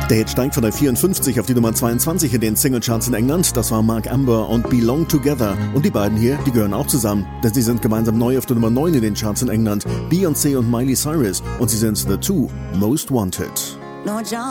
Der Hit steigt von der 54 auf die Nummer 22 in den Singlecharts in England. Das war Mark Amber und Belong Together. Und die beiden hier, die gehören auch zusammen, denn sie sind gemeinsam neu auf der Nummer 9 in den Charts in England. Beyoncé und Miley Cyrus. Und sie sind The Two Most Wanted.